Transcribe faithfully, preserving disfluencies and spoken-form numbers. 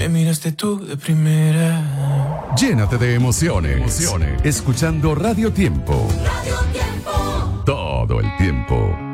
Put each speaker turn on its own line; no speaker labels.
Me miraste tú de primera.
Llénate de emociones. emociones. Escuchando Radio Tiempo. Radio Tiempo. Todo el tiempo.